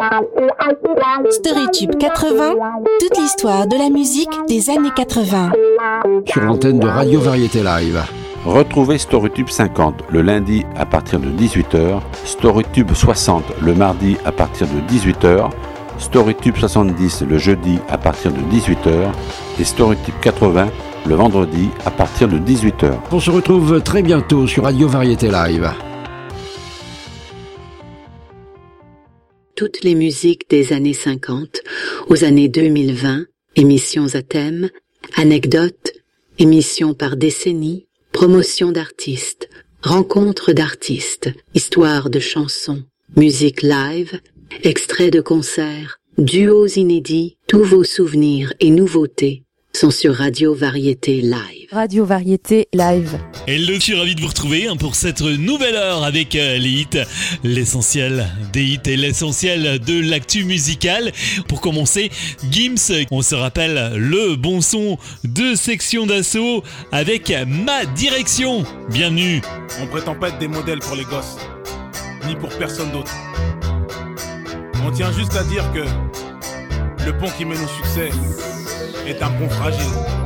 Storytube 80, toute l'histoire de la musique des années 80. Sur l'antenne de Radio Variété Live. Retrouvez Storytube 50 le lundi à partir de 18h, Storytube 60 le mardi à partir de 18h, Storytube 70 le jeudi à partir de 18h et Storytube 80 le vendredi à partir de 18h. On se retrouve très bientôt sur Radio Variété Live. Toutes les musiques des années 50 aux années 2020, émissions à thème, anecdotes, émissions par décennie, promotion d'artistes, rencontres d'artistes, histoires de chansons, musique live, extraits de concerts, duos inédits, tous vos souvenirs et nouveautés sont sur Radio Variété Live. Radio Variété Live. Hello, je suis ravi de vous retrouver pour cette nouvelle heure avec les hits, l'essentiel des hits et l'essentiel de l'actu musicale. Pour commencer, Gims, on se rappelle le bon son de Section d'Assaut avec Ma Direction. Bienvenue. On prétend pas être des modèles pour les gosses, ni pour personne d'autre. On tient juste à dire que le pont qui mène au succès est un pont fragile.